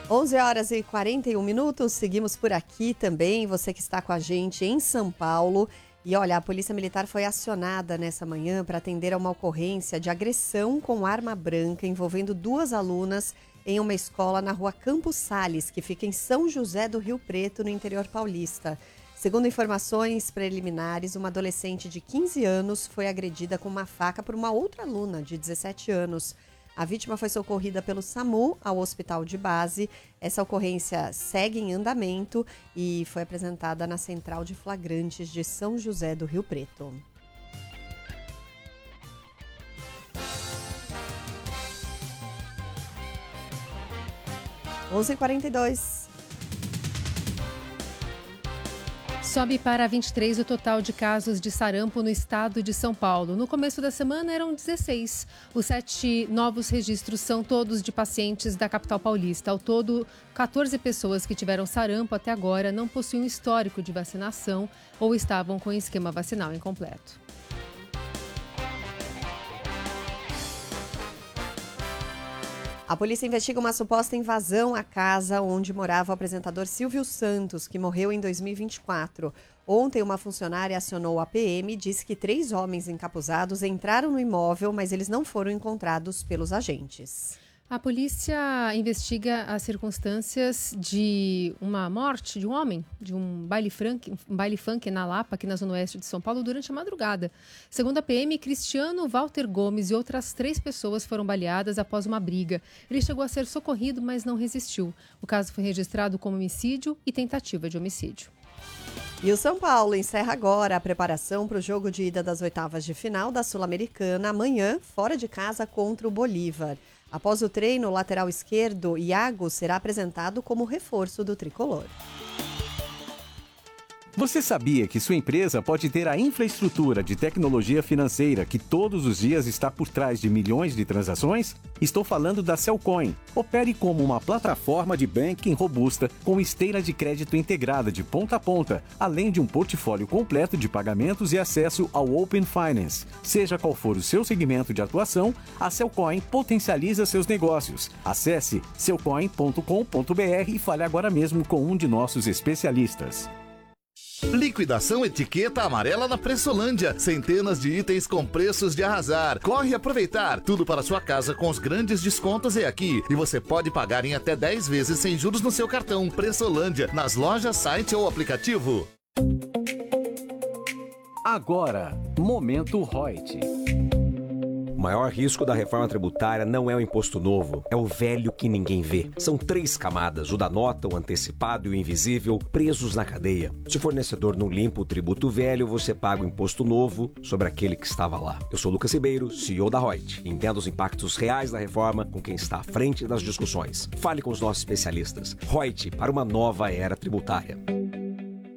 11h41, seguimos por aqui também, você que está com a gente em São Paulo. E olha, a Polícia Militar foi acionada nessa manhã para atender a uma ocorrência de agressão com arma branca envolvendo 2 alunas em uma escola na rua Campos Sales, que fica em São José do Rio Preto, no interior paulista. Segundo informações preliminares, uma adolescente de 15 anos foi agredida com uma faca por uma outra aluna de 17 anos. A vítima foi socorrida pelo SAMU ao hospital de base. Essa ocorrência segue em andamento e foi apresentada na Central de Flagrantes de São José do Rio Preto. Onze h 42. Sobe para 23 o total de casos de sarampo no estado de São Paulo. No começo da semana eram 16. Os 7 novos registros são todos de pacientes da capital paulista. Ao todo, 14 pessoas que tiveram sarampo até agora não possuíam histórico de vacinação ou estavam com esquema vacinal incompleto. A polícia investiga uma suposta invasão à casa onde morava o apresentador Silvio Santos, que morreu em 2024. Ontem, uma funcionária acionou a PM e disse que 3 homens encapuzados entraram no imóvel, mas eles não foram encontrados pelos agentes. A polícia investiga as circunstâncias de uma morte de um homem, de um baile funk na Lapa, aqui na zona oeste de São Paulo, durante a madrugada. Segundo a PM, Cristiano Walter Gomes e outras 3 pessoas foram baleadas após uma briga. Ele chegou a ser socorrido, mas não resistiu. O caso foi registrado como homicídio e tentativa de homicídio. E o São Paulo encerra agora a preparação para o jogo de ida das oitavas de final da Sul-Americana, amanhã, fora de casa contra o Bolívar. Após o treino, o lateral esquerdo, Iago, será apresentado como reforço do tricolor. Você sabia que sua empresa pode ter a infraestrutura de tecnologia financeira que todos os dias está por trás de milhões de transações? Estou falando da Cellcoin. Opere como uma plataforma de banking robusta com esteira de crédito integrada de ponta a ponta, além de um portfólio completo de pagamentos e acesso ao Open Finance. Seja qual for o seu segmento de atuação, a Cellcoin potencializa seus negócios. Acesse cellcoin.com.br e fale agora mesmo com um de nossos especialistas. Liquidação etiqueta amarela na Pressolândia. Centenas de itens com preços de arrasar. Corre aproveitar. Tudo para sua casa com os grandes descontos é aqui. E você pode pagar em até 10 vezes sem juros no seu cartão. Pressolândia, nas lojas, site ou aplicativo. Agora, Momento Reut. O maior risco da reforma tributária não é o imposto novo, é o velho que ninguém vê. São 3 camadas, o da nota, o antecipado e o invisível, presos na cadeia. Se o fornecedor não limpa o tributo velho, você paga o imposto novo sobre aquele que estava lá. Eu sou Lucas Ribeiro, CEO da Reut. Entenda os impactos reais da reforma com quem está à frente das discussões. Fale com os nossos especialistas. Reut, para uma nova era tributária.